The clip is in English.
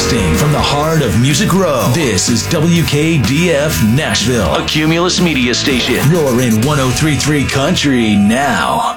Broadcasting from the heart of Music Row, this is WKDF Nashville, a Cumulus media station. You're in 103.3 Country now.